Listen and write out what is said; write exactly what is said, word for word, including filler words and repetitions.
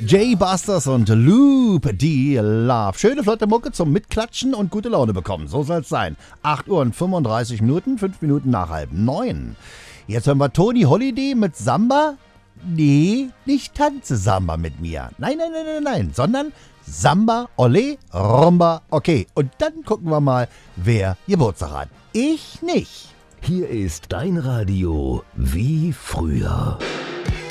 Jay Busters und Loop, die Love. Schöne flotte Mucke zum Mitklatschen und gute Laune bekommen. So soll es sein. acht Uhr und fünfunddreißig Minuten, fünf Minuten nach halb neun. Jetzt hören wir Tony Holiday mit Samba. Nee, nicht Tanze Samba mit mir. Nein, nein, nein, nein, nein, sondern Samba, Ole, Rumba, okay. Und dann gucken wir mal, wer Geburtstag hat. Ich nicht. Hier ist dein Radio wie früher.